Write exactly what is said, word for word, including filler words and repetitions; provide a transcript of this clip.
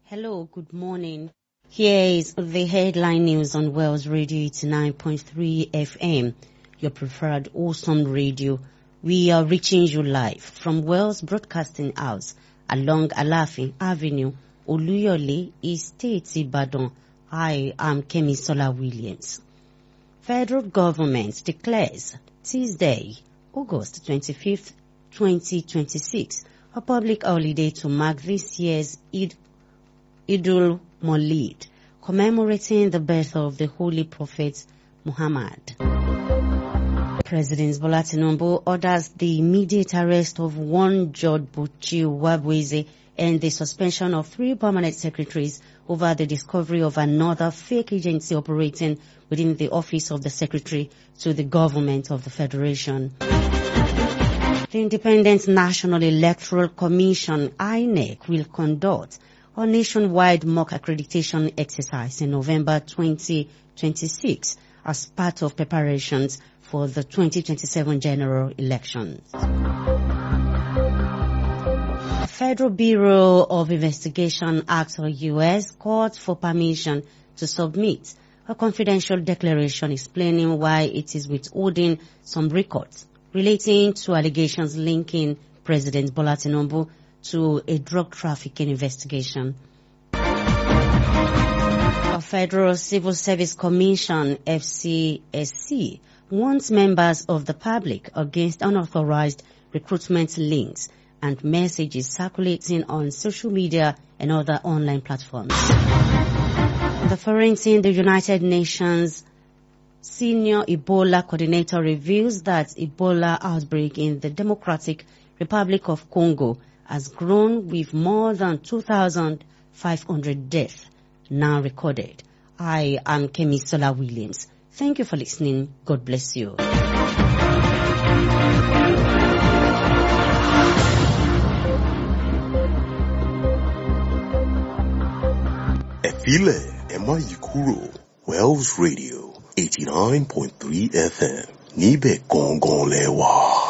Hello, good morning. Here is the headline news on Wells Radio eighty-nine point three F M, your preferred awesome radio. We are reaching you live from Wells Broadcasting House along Alafin Avenue, Oluyole, Estate, Ibadan. I am Kemisola Williams. Federal government declares Tuesday, August twenty-fifth, twenty twenty-six, a public holiday to mark this year's Eid Idul Maulid, commemorating the birth of the Holy Prophet Muhammad. President Bola Tinubu orders the immediate arrest of one George Buchi Wabweze and the suspension of three permanent secretaries over the discovery of another fake agency operating within the office of the secretary to the government of the Federation. The Independent National Electoral Commission, I N E C, will conduct a nationwide mock accreditation exercise in November twenty twenty-six as part of preparations for the twenty twenty-seven general elections. The Federal Bureau of Investigation asked the U S court for permission to submit a confidential declaration explaining why it is withholding some records relating to allegations linking President Bola Tinubu to a drug trafficking investigation. A Federal Civil Service Commission, F C S C, warns members of the public against unauthorized recruitment links and messages circulating on social media and other online platforms. The forensic, the United Nations Senior Ebola Coordinator reveals that Ebola outbreak in the Democratic Republic of Congo has grown with more than two thousand five hundred deaths now recorded. I am Kemisola Williams. Thank you for listening. God bless you. Efile Emma Yikuro, Wells Radio eighty-nine point three F M. Nibe Gongon Lewa.